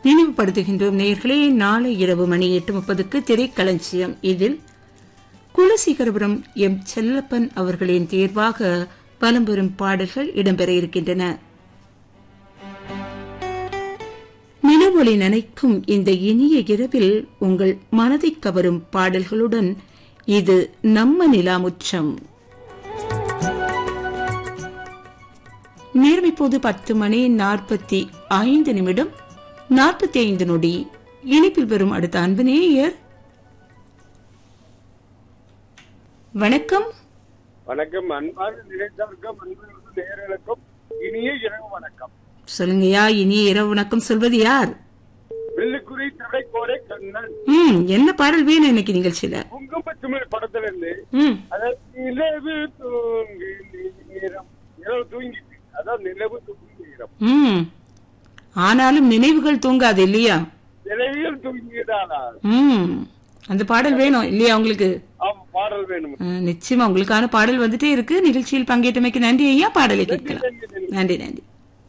நினைவுபடுத்துகின்றோம் நேயர்களே, நாளை இரவு மணி 8:30க்கு திரைக்களஞ்சியம். இதில் குலசேகரபுரம் எம் செல்லப்பன் அவர்களின் தேர்வாக பலம்பெறும் பாடல்கள் இடம்பெற இருக்கின்றன. நிலவொளி நனைக்கும் இந்த இனிய இரவில் உங்கள் மனதை கவரும் பாடல்களுடன் இது நம்ம நிலாமுற்றம். நேரம் இப்போது 10:45 இணைப்பில் வரும் அடுத்த அன்பு நேயர். வணக்கம். வணக்கம். அன்பான நிலையத்திற்கும் அன்பு நேயர்களுக்கும் இனிய இரவு வணக்கம். சொல்லுங்கய்யா, இனிய இரவு வணக்கம். சொல்வது யார்? வெள்ளுக்குறி தடைக்கோடை கண்ணன். என்ன பாடல் வேணும் இன்னைக்கு நிகழ்ச்சியில? குங்குமச்சிமிழ் படத்துல இருந்து நிலவு தூங்கி நேரம், இரவு தூங்கிட்டு, அதான் நிலவு தூங்கி நேரம். ஆனாலும் நினைவுகள் தூங்காது இல்லையா? நிலவியல் தூங்கிதானா? அந்த பாடல் வேணும் இல்லையா உங்களுக்கு? பாடல் வேணும். நிச்சயமா உங்களுக்கான பாடல் வந்துட்டே இருக்கு. நிகழ்ச்சியில் பங்கேற்றமைக்கு நன்றி ஐயா. பாடலை கேட்கலாம். நன்றி நன்றி.